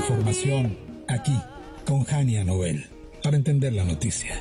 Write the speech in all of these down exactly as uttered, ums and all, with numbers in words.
información aquí con Jania Noel para entender la noticia.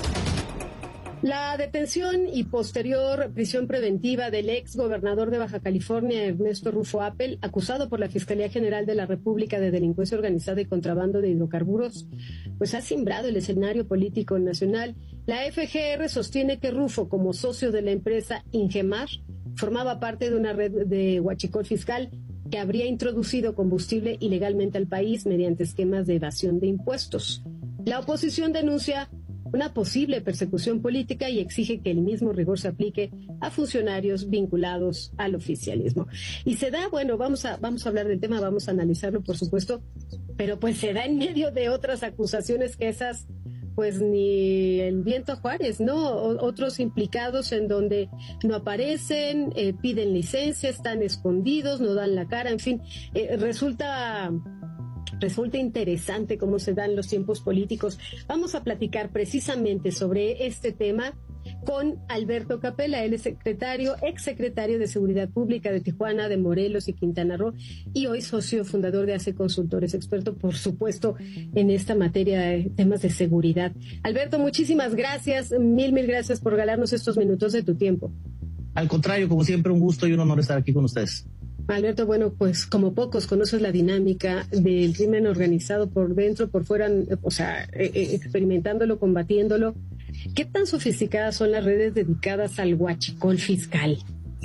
La detención y posterior prisión preventiva del ex gobernador de Baja California, Ernesto Rufo Appel, acusado por la Fiscalía General de la República de delincuencia organizada y contrabando de hidrocarburos, pues ha simbrado el escenario político nacional. La F G R sostiene que Rufo, como socio de la empresa Ingemar, formaba parte de una red de huachicol fiscal que habría introducido combustible ilegalmente al país mediante esquemas de evasión de impuestos. La oposición denuncia una posible persecución política y exige que el mismo rigor se aplique a funcionarios vinculados al oficialismo. Y se da, bueno, vamos a, vamos a hablar del tema, vamos a analizarlo, por supuesto, pero pues se da en medio de otras acusaciones que esas, pues ni el viento a Juárez, ¿no? O, otros implicados en donde no aparecen, eh, piden licencia, están escondidos, no dan la cara, en fin, eh, resulta... Resulta interesante cómo se dan los tiempos políticos. Vamos a platicar precisamente sobre este tema con Alberto Capella. Él es secretario, exsecretario de Seguridad Pública de Tijuana, de Morelos y Quintana Roo, y hoy socio fundador de A C E Consultores, experto, por supuesto, en esta materia de temas de seguridad. Alberto, muchísimas gracias, mil, mil gracias por regalarnos estos minutos de tu tiempo. Al contrario, como siempre, un gusto y un honor estar aquí con ustedes. Alberto, bueno, pues como pocos conoces la dinámica del crimen organizado por dentro, por fuera, o sea, eh, experimentándolo, combatiéndolo. ¿Qué tan sofisticadas son las redes dedicadas al huachicol fiscal?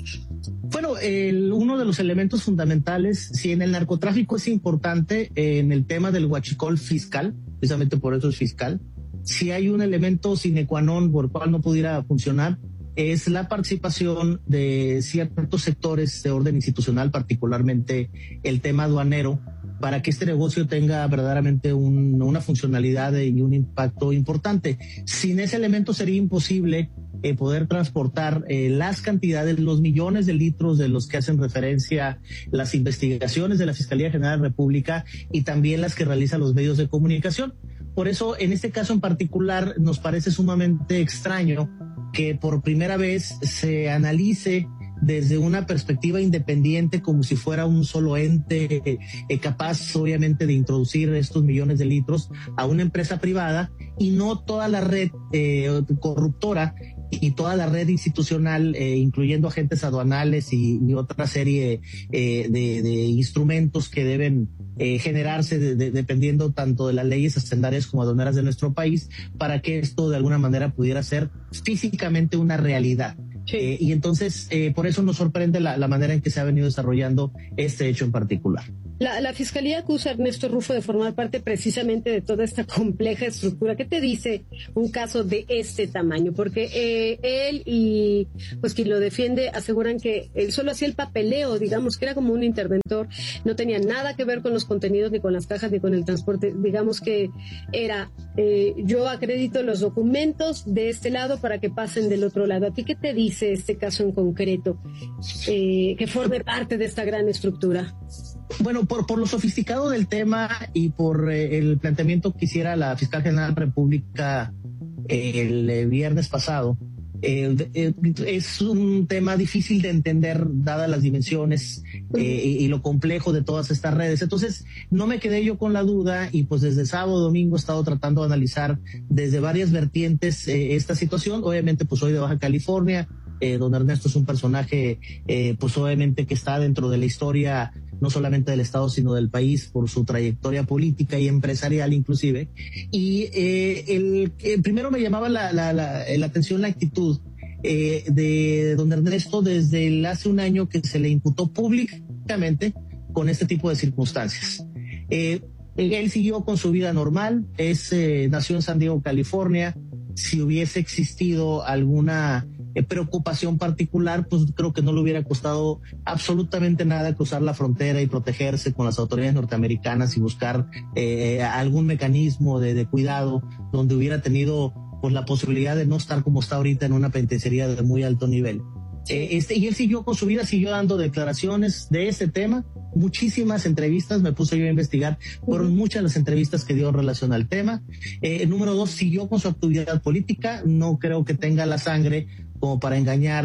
Bueno, el, uno de los elementos fundamentales, si en el narcotráfico es importante, eh, en el tema del huachicol fiscal, precisamente por eso es fiscal, si hay un elemento sine qua non por el cual no pudiera funcionar, es la participación de ciertos sectores de orden institucional, particularmente el tema aduanero, para que este negocio tenga verdaderamente un, una funcionalidad y un impacto importante. Sin ese elemento sería imposible eh, poder transportar eh, las cantidades, los millones de litros de los que hacen referencia las investigaciones de la Fiscalía General de la República y también las que realizan los medios de comunicación. Por eso, en este caso en particular, nos parece sumamente extraño que por primera vez se analice desde una perspectiva independiente, como si fuera un solo ente eh, capaz, obviamente, de introducir estos millones de litros a una empresa privada y no toda la red eh, corruptora y toda la red institucional, eh, incluyendo agentes aduanales y, y otra serie eh, de, de instrumentos que deben eh, generarse de, de, dependiendo tanto de las leyes hacendarias como aduaneras de nuestro país, para que esto de alguna manera pudiera ser físicamente una realidad. Sí. Eh, y entonces, eh, por eso nos sorprende la, la manera en que se ha venido desarrollando este hecho en particular. La, la Fiscalía acusa a Ernesto Rufo de formar parte precisamente de toda esta compleja estructura. ¿Qué te dice un caso de este tamaño? Porque eh, él y pues quien lo defiende aseguran que él solo hacía el papeleo, digamos que era como un interventor, no tenía nada que ver con los contenidos, ni con las cajas, ni con el transporte. Digamos que era, eh, yo acredito los documentos de este lado para que pasen del otro lado. ¿A ti qué te dice este caso en concreto eh, que forme parte de esta gran estructura? Bueno, por, por lo sofisticado del tema y por eh, el planteamiento que hiciera la Fiscal General de la República eh, el eh, viernes pasado, eh, eh, es un tema difícil de entender dadas las dimensiones eh, y, y lo complejo de todas estas redes. Entonces, no me quedé yo con la duda y pues desde sábado, domingo he estado tratando de analizar desde varias vertientes eh, esta situación. Obviamente, pues soy de Baja California, eh, don Ernesto es un personaje, eh, pues obviamente que está dentro de la historia no solamente del Estado, sino del país, por su trayectoria política y empresarial inclusive. Y eh, el, el primero me llamaba la, la, la, la atención la actitud eh, de don Ernesto desde el hace un año que se le imputó públicamente con este tipo de circunstancias. Eh, él siguió con su vida normal, es, eh, nació en San Diego, California. Si hubiese existido alguna Eh, preocupación particular, pues creo que no le hubiera costado absolutamente nada cruzar la frontera y protegerse con las autoridades norteamericanas y buscar eh, algún mecanismo de, de cuidado donde hubiera tenido pues la posibilidad de no estar como está ahorita en una penitenciaría de muy alto nivel. Eh, este, y él siguió con su vida, siguió dando declaraciones de este tema, muchísimas entrevistas, me puse yo a investigar, fueron muchas las entrevistas que dio en relación al tema. Eh, número dos, siguió con su actividad política, no creo que tenga la sangre como para engañar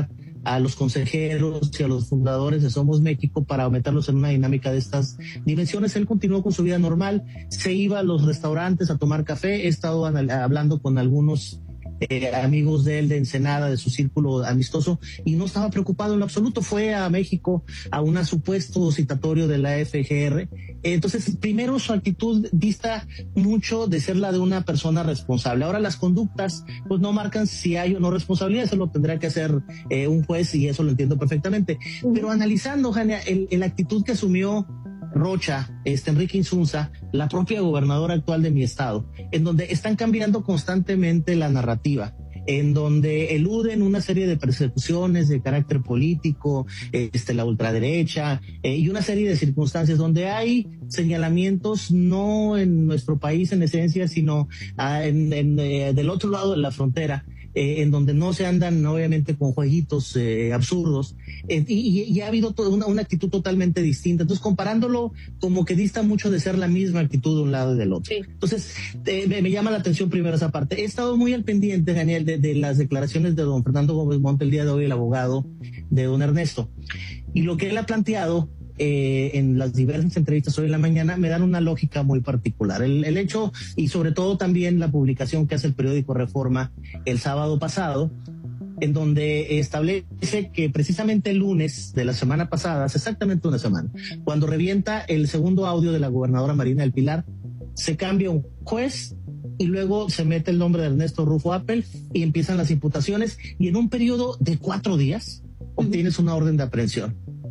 a los consejeros y a los fundadores de Somos México para meterlos en una dinámica de estas dimensiones. Él continuó con su vida normal, se iba a los restaurantes a tomar café. He estado hablando con algunos Eh, amigos de él de Ensenada, de su círculo amistoso, y no estaba preocupado en lo absoluto. Fue a México a un supuesto citatorio de la F G R. Entonces, primero, su actitud dista mucho de ser la de una persona responsable. Ahora, las conductas pues no marcan si hay o no responsabilidad. Eso lo tendrá que hacer eh, un juez, y eso lo entiendo perfectamente. Pero analizando, Jania, el, el actitud que asumió Rocha, este Enrique Insunza, la propia gobernadora actual de mi estado, en donde están cambiando constantemente la narrativa, en donde eluden una serie de persecuciones de carácter político, este, la ultraderecha, eh, y una serie de circunstancias donde hay señalamientos no en nuestro país en esencia, sino ah, en, en, eh, del otro lado de la frontera, Eh, en donde no se andan obviamente con jueguitos eh, absurdos, eh, y, y ha habido toda una, una actitud totalmente distinta. Entonces, comparándolo, como que dista mucho de ser la misma actitud de un lado y del otro. Sí. Entonces, eh, me, me llama la atención primero esa parte. He estado muy al pendiente, Daniel, de, de las declaraciones de don Fernando Gómez Montt el día de hoy, el abogado de don Ernesto. Y lo que él ha planteado Eh, en las diversas entrevistas hoy en la mañana me dan una lógica muy particular. El, el hecho, y sobre todo también la publicación que hace el periódico Reforma el sábado pasado, en donde establece que precisamente el lunes de la semana pasada, hace exactamente una semana, cuando revienta el segundo audio de la gobernadora Marina del Pilar, se cambia un juez y luego se mete el nombre de Ernesto Rufo Appel y empiezan las imputaciones, y en un periodo de cuatro días obtienes una orden de aprehensión.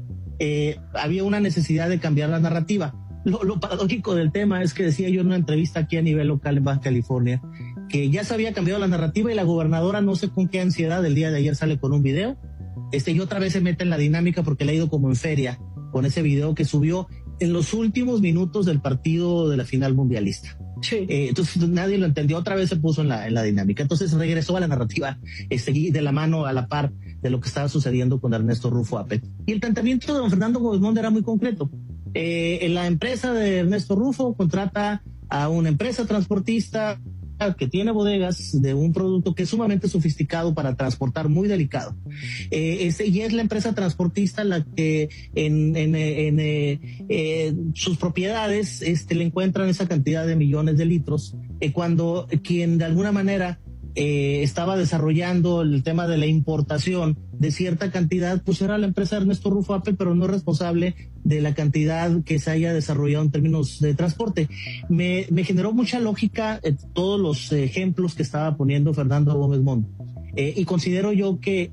Eh, había una necesidad de cambiar la narrativa. Lo, lo paradójico del tema es que decía yo en una entrevista aquí a nivel local en Baja California que ya se había cambiado la narrativa, y la gobernadora, no sé con qué ansiedad, el día de ayer sale con un video, este, y otra vez se mete en la dinámica porque le ha ido como en feria con ese video que subió en los últimos minutos del partido de la final mundialista. Sí. Eh, entonces nadie lo entendió, otra vez se puso en la, en la dinámica. Entonces regresó a la narrativa, este, de la mano, a la par de lo que estaba sucediendo con Ernesto Rufo Appel. Y el planteamiento de don Fernando Gómez Montt era muy concreto. Eh, la empresa de Ernesto Rufo contrata a una empresa transportista que tiene bodegas de un producto que es sumamente sofisticado para transportar, muy delicado. Eh, este, y es la empresa transportista la que en, en, en eh, eh, sus propiedades este, le encuentran esa cantidad de millones de litros, eh, cuando quien de alguna manera eh, estaba desarrollando el tema de la importación de cierta cantidad, pues era la empresa Ernesto Rufo Appel, pero no responsable de la cantidad que se haya desarrollado en términos de transporte. Me, me generó mucha lógica eh, todos los ejemplos que estaba poniendo Fernando Gómez Montt. Eh, y considero yo que,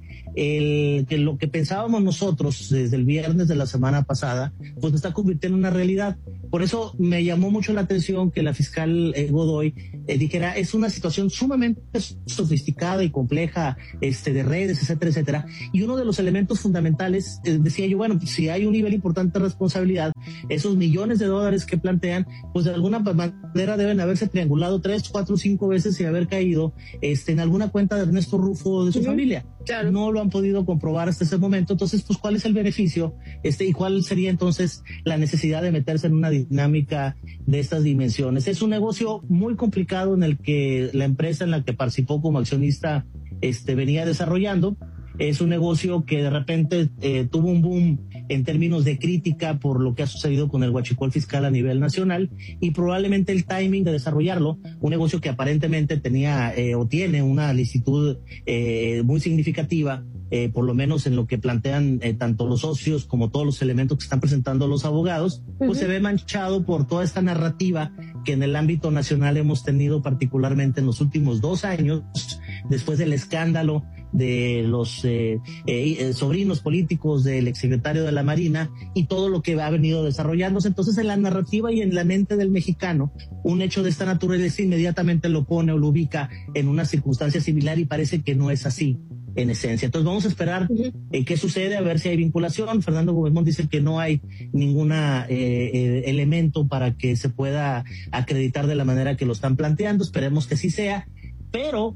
el, que lo que pensábamos nosotros desde el viernes de la semana pasada, pues se está convirtiendo en una realidad. Por eso me llamó mucho la atención que la fiscal eh, Godoy eh, dijera, es una situación sumamente sofisticada y compleja, este, de redes, etcétera, etcétera. Y uno de los elementos fundamentales, eh, decía yo, bueno, pues, si hay un nivel importante de responsabilidad, esos millones de dólares que plantean, pues de alguna manera deben haberse triangulado tres, cuatro, cinco veces y haber caído este, en alguna cuenta de Ernesto Rufo de su uh-huh. familia. Claro. No lo han podido comprobar hasta ese momento. Entonces, pues, ¿cuál es el beneficio? Este, y cuál sería entonces la necesidad de meterse en una dinámica de estas dimensiones. Es un negocio muy complicado en el que la empresa en la que participó como accionista este, venía desarrollando. Es un negocio que de repente eh, tuvo un boom en términos de crítica por lo que ha sucedido con el huachicol fiscal a nivel nacional, y probablemente el timing de desarrollarlo, un negocio que aparentemente tenía eh, o tiene una licitud eh, muy significativa, eh, por lo menos en lo que plantean eh, tanto los socios como todos los elementos que están presentando los abogados, pues uh-huh. se ve manchado por toda esta narrativa que en el ámbito nacional hemos tenido particularmente en los últimos dos años, después del escándalo de los eh, eh, sobrinos políticos del exsecretario de la Marina y todo lo que ha venido desarrollándose. Entonces, en la narrativa y en la mente del mexicano, un hecho de esta naturaleza inmediatamente lo pone o lo ubica en una circunstancia similar, y parece que no es así en esencia. Entonces vamos a esperar eh, qué sucede, a ver si hay vinculación. Fernando Gómez Montt dice que no hay ningún eh, eh, elemento para que se pueda acreditar de la manera que lo están planteando. Esperemos que así sea, pero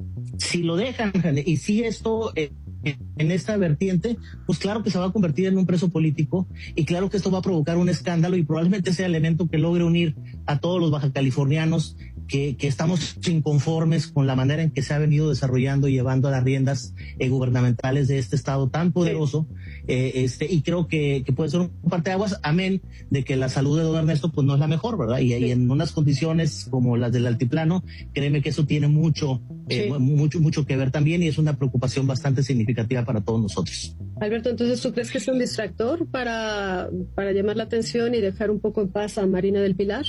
si lo dejan y si esto eh, en esta vertiente, pues claro que se va a convertir en un preso político, y claro que esto va a provocar un escándalo, y probablemente sea el elemento que logre unir a todos los bajacalifornianos que, que estamos inconformes con la manera en que se ha venido desarrollando y llevando las riendas eh, gubernamentales de este Estado tan poderoso, eh, este, y creo que, que puede ser un parteaguas, amén de que la salud de don Ernesto pues no es la mejor, ¿verdad? Y, y en unas condiciones como las del altiplano, créeme que eso tiene mucho, eh, sí. mucho, mucho que ver también, y es una preocupación bastante significativa para todos nosotros. Alberto, entonces, ¿tú crees que es un distractor para, para llamar la atención y dejar un poco en paz a Marina del Pilar?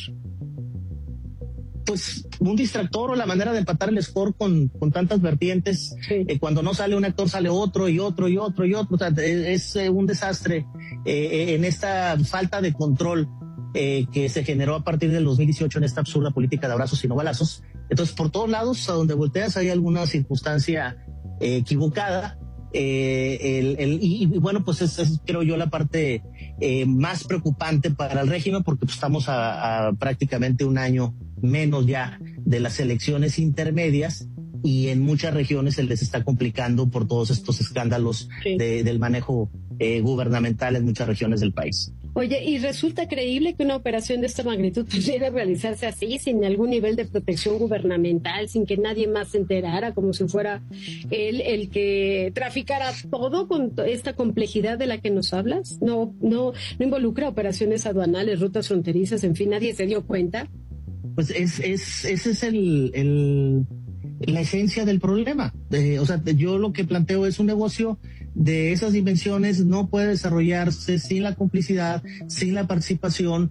Pues un distractor, o la manera de empatar el score con, con tantas vertientes. Sí. Eh, cuando no sale un actor, sale otro y otro y otro y otro. O sea, es, es eh, un desastre eh, en esta falta de control eh, que se generó a partir del dos mil dieciocho en esta absurda política de abrazos y no balazos. Entonces, por todos lados, a donde volteas, hay alguna circunstancia eh, equivocada. Eh, el, el, y, y bueno, pues es, es creo yo la parte eh, más preocupante para el régimen, porque pues, estamos a, a prácticamente un año menos ya de las elecciones intermedias, y en muchas regiones se les está complicando por todos estos escándalos sí. de, del manejo eh, gubernamental en muchas regiones del país. Oye, ¿y resulta creíble que una operación de esta magnitud pudiera realizarse así, sin algún nivel de protección gubernamental, sin que nadie más se enterara, como si fuera él el que traficara todo con esta complejidad de la que nos hablas? ¿No, no, no involucra operaciones aduanales, rutas fronterizas, en fin, nadie se dio cuenta? Pues es, es, ese es el, el, la esencia del problema. Eh, o sea, yo lo que planteo es un negocio de esas dimensiones no puede desarrollarse sin la complicidad, sin la participación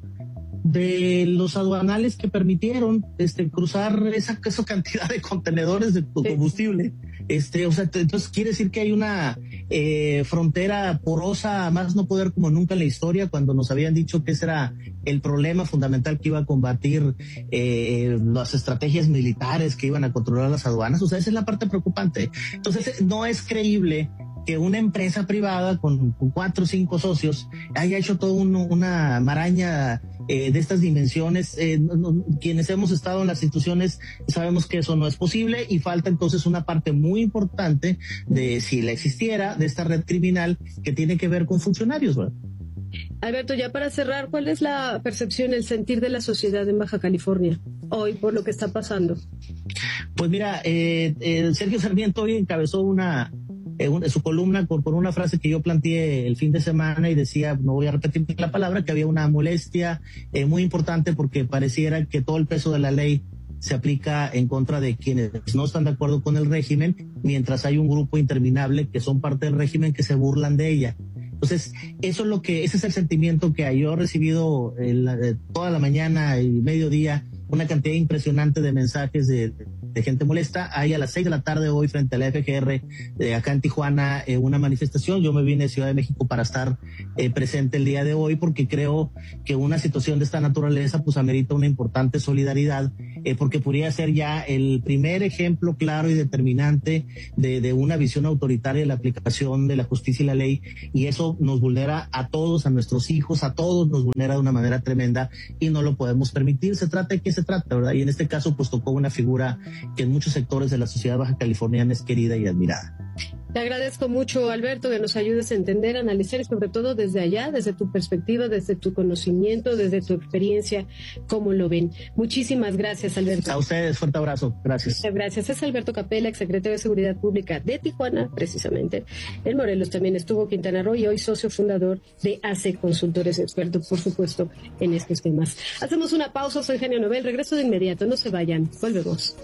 de los aduanales que permitieron este cruzar esa, esa cantidad de contenedores de combustible. Este, o sea, entonces quiere decir que hay una eh, frontera porosa, más no poder como nunca en la historia, cuando nos habían dicho que ese era el problema fundamental que iba a combatir eh, las estrategias militares que iban a controlar las aduanas. O sea, esa es la parte preocupante. Entonces, no es creíble que una empresa privada con, con cuatro o cinco socios haya hecho toda una maraña eh, de estas dimensiones. Eh, no, no, quienes hemos estado en las instituciones sabemos que eso no es posible, y falta entonces una parte muy importante de, si la existiera, de esta red criminal que tiene que ver con funcionarios, ¿verdad? Alberto, ya para cerrar, ¿cuál es la percepción, el sentir de la sociedad en Baja California hoy por lo que está pasando? Pues mira, eh, eh, Sergio Sarmiento hoy encabezó una en su columna con, con una frase que yo planteé el fin de semana, y decía, no voy a repetir la palabra, que había una molestia eh, muy importante porque pareciera que todo el peso de la ley se aplica en contra de quienes no están de acuerdo con el régimen, mientras hay un grupo interminable que son parte del régimen que se burlan de ella. Entonces, eso es lo que, ese es el sentimiento que yo he recibido el, toda la mañana y mediodía, una cantidad impresionante de mensajes de, de gente molesta. Hay a las seis de la tarde hoy frente a la F G R, eh, acá en Tijuana, eh, una manifestación. Yo me vine de Ciudad de México para estar eh, presente el día de hoy, porque creo que una situación de esta naturaleza pues amerita una importante solidaridad, eh, porque podría ser ya el primer ejemplo claro y determinante de, de una visión autoritaria de la aplicación de la justicia y la ley, y eso nos vulnera a todos, a nuestros hijos, a todos nos vulnera de una manera tremenda, y no lo podemos permitir. Se trata de qué se trata, ¿verdad? Y en este caso pues tocó una figura que en muchos sectores de la sociedad baja californiana es querida y admirada. Te agradezco mucho, Alberto, que nos ayudes a entender, a analizar, y sobre todo desde allá, desde tu perspectiva, desde tu conocimiento, desde tu experiencia, cómo lo ven. Muchísimas gracias, Alberto. A ustedes, fuerte abrazo. Gracias. Muchas gracias. Es Alberto Capella, exsecretario de Seguridad Pública de Tijuana, precisamente. En Morelos también estuvo Quintana Roo, y hoy socio fundador de A C E Consultores, experto, por supuesto, en estos temas. Hacemos una pausa, soy Jania Novel, regreso de inmediato, no se vayan, volvemos.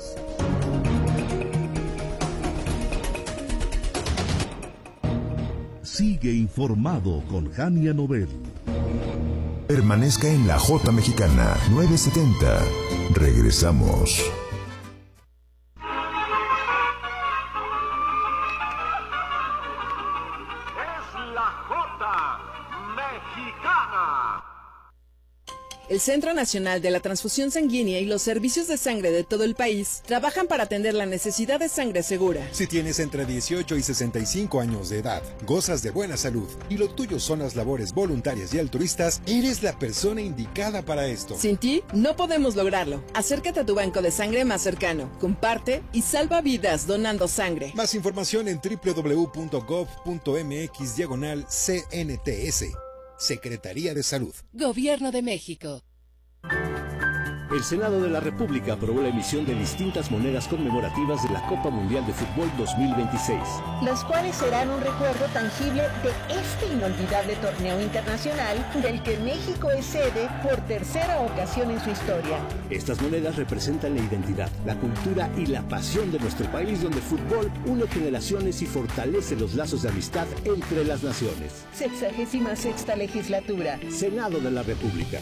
Sigue informado con Jania Novel. Permanezca en la J Mexicana nueve setenta. Regresamos. Es la J Mexicana. El Centro Nacional de la Transfusión Sanguínea y los servicios de sangre de todo el país trabajan para atender la necesidad de sangre segura. Si tienes entre dieciocho y sesenta y cinco años de edad, gozas de buena salud y lo tuyo son las labores voluntarias y altruistas, eres la persona indicada para esto. Sin ti, no podemos lograrlo. Acércate a tu banco de sangre más cercano, comparte y salva vidas donando sangre. Más información en doble u doble u doble u punto gov punto mx diagonal C N T S. Secretaría de Salud. Gobierno de México. El Senado de la República aprobó la emisión de distintas monedas conmemorativas de la Copa Mundial de Fútbol dos mil veintiséis. Las cuales serán un recuerdo tangible de este inolvidable torneo internacional del que México es sede por tercera ocasión en su historia. Estas monedas representan la identidad, la cultura y la pasión de nuestro país, donde el fútbol une generaciones y fortalece los lazos de amistad entre las naciones. Sexagésima sexta legislatura. Senado de la República.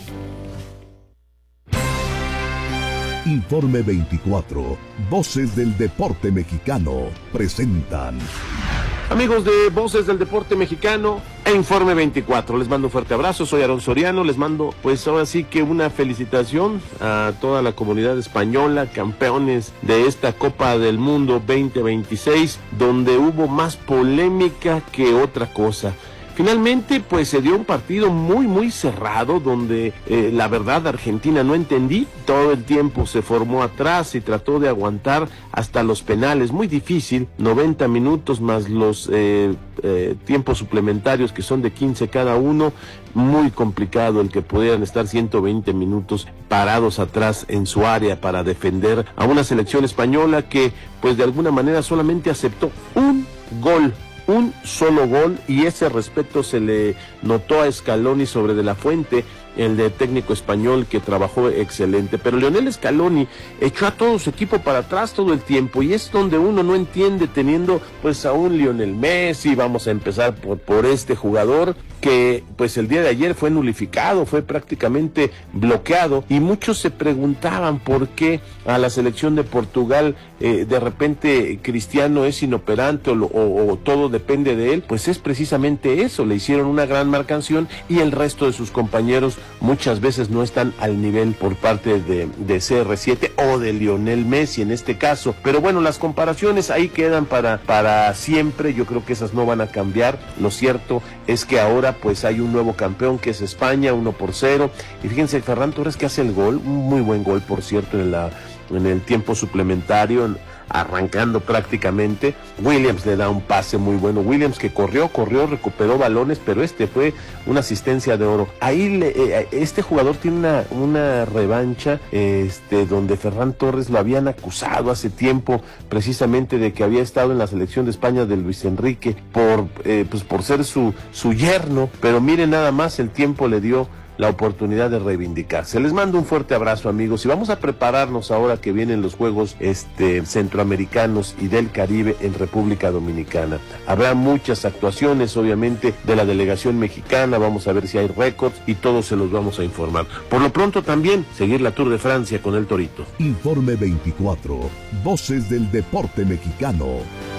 Informe veinticuatro, Voces del Deporte Mexicano, presentan. Amigos de Voces del Deporte Mexicano e Informe veinticuatro, les mando un fuerte abrazo, soy Aarón Soriano, les mando pues ahora sí que una felicitación a toda la comunidad española, campeones de esta Copa del Mundo veinte veintiséis, donde hubo más polémica que otra cosa. Finalmente, pues se dio un partido muy, muy cerrado, donde eh, la verdad Argentina no entendí, todo el tiempo se formó atrás y trató de aguantar hasta los penales, muy difícil, noventa minutos más los eh, eh, tiempos suplementarios que son de quince cada uno, muy complicado el que pudieran estar ciento veinte minutos parados atrás en su área para defender a una selección española que pues de alguna manera solamente aceptó un gol. Un solo gol, y ese respeto se le notó a Scaloni sobre De la Fuente, el de técnico español que trabajó excelente, pero Lionel Scaloni echó a todo su equipo para atrás todo el tiempo, y es donde uno no entiende, teniendo pues a un Lionel Messi. Vamos a empezar por, por este jugador que pues el día de ayer fue nulificado, fue prácticamente bloqueado, y muchos se preguntaban por qué a la selección de Portugal eh, de repente Cristiano es inoperante o, o, o todo depende de él. Pues es precisamente eso, le hicieron una gran marcación y el resto de sus compañeros muchas veces no están al nivel por parte de, de C R siete o de Lionel Messi en este caso. Pero bueno, las comparaciones ahí quedan para, para siempre, yo creo que esas no van a cambiar. Lo cierto es que ahora pues hay un nuevo campeón que es España, uno por cero, y fíjense, Ferran Torres que hace el gol, un muy buen gol por cierto en, la, en el tiempo suplementario, en, arrancando prácticamente. Williams le da un pase muy bueno, Williams que corrió, corrió, recuperó balones, pero este fue una asistencia de oro. Ahí le, eh, este jugador tiene una, una revancha este, donde Ferran Torres lo habían acusado hace tiempo precisamente de que había estado en la selección de España de Luis Enrique por, eh, pues por ser su, su yerno, pero miren nada más, el tiempo le dio la oportunidad de reivindicarse. Les mando un fuerte abrazo, amigos, y vamos a prepararnos ahora que vienen los Juegos este, Centroamericanos y del Caribe en República Dominicana. Habrá muchas actuaciones, obviamente, de la delegación mexicana, vamos a ver si hay récords y todos se los vamos a informar. Por lo pronto también, seguir la Tour de Francia con el Torito. Informe veinticuatro, Voces del Deporte Mexicano.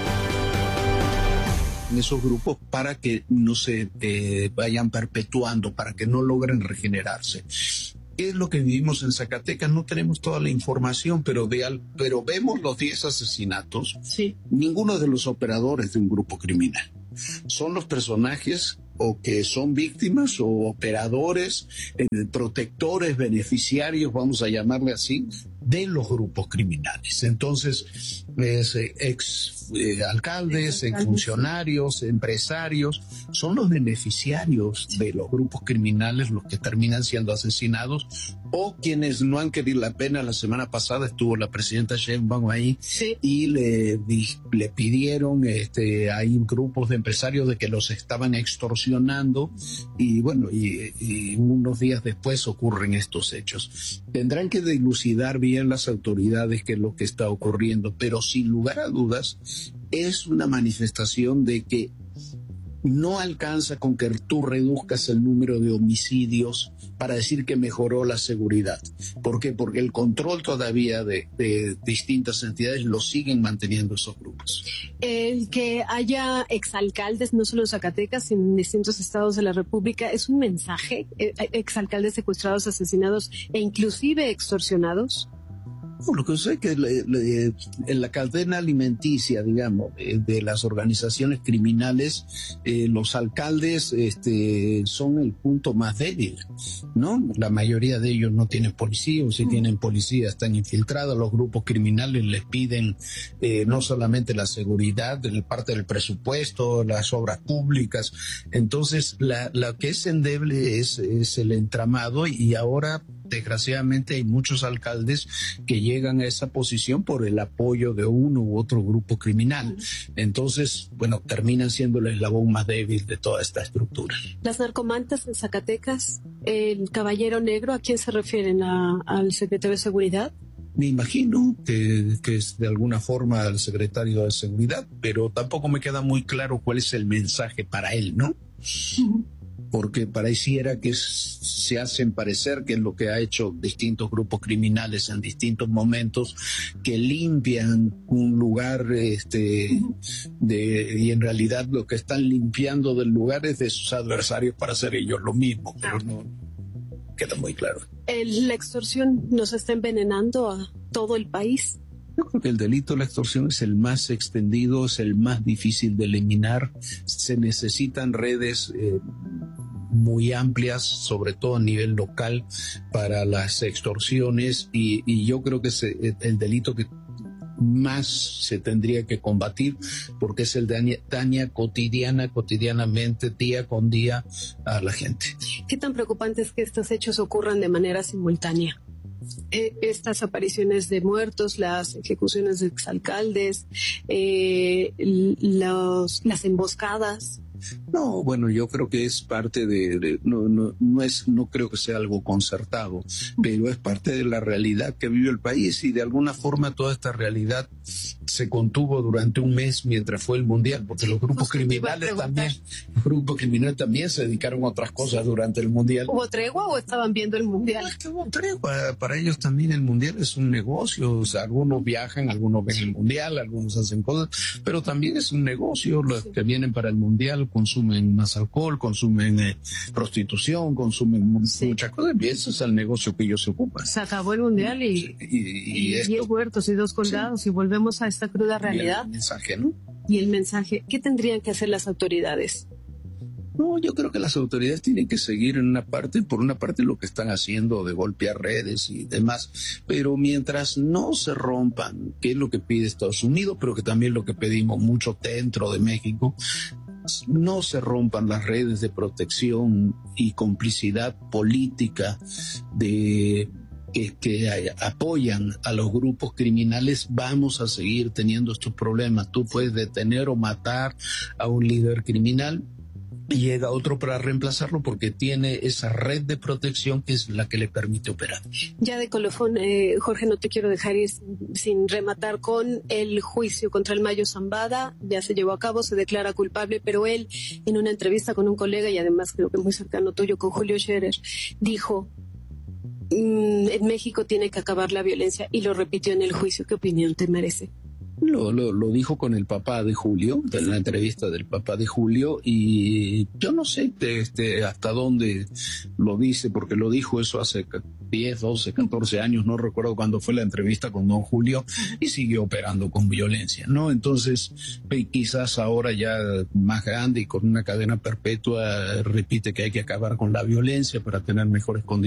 En esos grupos para que no se eh, vayan perpetuando, para que no logren regenerarse. ¿Qué es lo que vivimos en Zacatecas? No tenemos toda la información, pero, de al, pero vemos los diez asesinatos. Sí. Ninguno de los operadores de un grupo criminal. Son los personajes o que son víctimas o operadores, eh, protectores, beneficiarios, vamos a llamarle así, de los grupos criminales. Entonces, es, eh, ex eh, alcaldes, ex funcionarios, empresarios, son los beneficiarios de los grupos criminales los que terminan siendo asesinados, o quienes no han querido la pena. La semana pasada estuvo la presidenta Sheinbaum ahí, sí, y le, le pidieron, este, hay grupos de empresarios de que los estaban extorsionando, y bueno, y, y unos días después ocurren estos hechos. Tendrán que dilucidar bien las autoridades qué es lo que está ocurriendo, pero sin lugar a dudas es una manifestación de que no alcanza con que tú reduzcas el número de homicidios para decir que mejoró la seguridad. ¿Por qué? Porque el control todavía de, de distintas entidades lo siguen manteniendo esos grupos. El que haya exalcaldes, no solo en Zacatecas, sino en distintos estados de la República, ¿es un mensaje? ¿Exalcaldes secuestrados, asesinados e inclusive extorsionados? No, lo que sé es que le, le, en la cadena alimenticia, digamos, de, de las organizaciones criminales, eh, los alcaldes este, son el punto más débil, ¿no? La mayoría de ellos no tienen policía, o si mm. tienen policía están infiltrados. Los grupos criminales les piden eh, no solamente la seguridad, parte del presupuesto, las obras públicas. Entonces, la, la que es endeble es, es el entramado, y ahora desgraciadamente hay muchos alcaldes que llegan a esa posición por el apoyo de uno u otro grupo criminal. Entonces, bueno, terminan siendo el eslabón más débil de toda esta estructura. Las narcomantas en Zacatecas, el caballero negro, ¿a quién se refieren? ¿A, al secretario de Seguridad? Me imagino que, que es de alguna forma el secretario de Seguridad, pero tampoco me queda muy claro cuál es el mensaje para él, ¿no? Uh-huh. Porque pareciera que es, se hacen parecer que es lo que ha hecho distintos grupos criminales en distintos momentos, que limpian un lugar este, de, y en realidad lo que están limpiando del lugar es de sus adversarios para hacer ellos lo mismo, pero no queda muy claro. ¿La extorsión nos está envenenando a todo el país? Yo creo que el delito de la extorsión es el más extendido, es el más difícil de eliminar. Se necesitan redes eh, muy amplias, sobre todo a nivel local, para las extorsiones y, y yo creo que es el delito que más se tendría que combatir porque es el daño, daña cotidiana, cotidianamente, día con día a la gente. ¿Qué tan preocupante es que estos hechos ocurran de manera simultánea? Eh, estas apariciones de muertos, las ejecuciones de exalcaldes, eh, los, las emboscadas. No, bueno, yo creo que es parte de, de no, no, no es, no creo que sea algo concertado, pero es parte de la realidad que vive el país y de alguna forma toda esta realidad se contuvo durante un mes mientras fue el mundial, porque los grupos criminales también, los grupos criminales también se dedicaron a otras cosas durante el mundial. ¿Hubo tregua o estaban viendo el mundial? No, es que hubo tregua. Para ellos también el mundial es un negocio. O sea, algunos viajan, algunos ven el mundial, algunos hacen cosas, pero también es un negocio. Los sí. que vienen para el mundial consumen más alcohol, consumen eh, prostitución, consumen sí. muchas cosas, y ese es el negocio que ellos se ocupan. Se acabó el mundial y, y, y, y esto, diez muertos y dos colgados sí. y volvemos a esta cruda realidad. Y el mensaje, ¿no? Y el mensaje, ¿qué tendrían que hacer las autoridades? No, yo creo que las autoridades tienen que seguir en una parte, por una parte lo que están haciendo de golpear redes y demás, pero mientras no se rompan, que es lo que pide Estados Unidos, pero que también lo que pedimos mucho dentro de México, no se rompan las redes de protección y complicidad política de que, que apoyan a los grupos criminales, vamos a seguir teniendo estos problemas. Tú puedes detener o matar a un líder criminal y llega otro para reemplazarlo porque tiene esa red de protección que es la que le permite operar. Ya de colofón, eh, Jorge, no te quiero dejar ir sin, sin rematar con el juicio contra el Mayo Zambada. Ya se llevó a cabo, se declara culpable, pero él, en una entrevista con un colega y además creo que muy cercano tuyo, con Julio Scherer, dijo: mmm, en México tiene que acabar la violencia, y lo repitió en el juicio. ¿Qué opinión te merece? Lo, lo, lo dijo con el papá de Julio, en la entrevista del papá de Julio, y yo no sé este, hasta dónde lo dice, porque lo dijo eso hace diez, doce, catorce años, no recuerdo cuándo fue la entrevista con don Julio, y siguió operando con violencia, ¿no? Entonces, quizás ahora ya más grande y con una cadena perpetua, repite que hay que acabar con la violencia para tener mejores condiciones.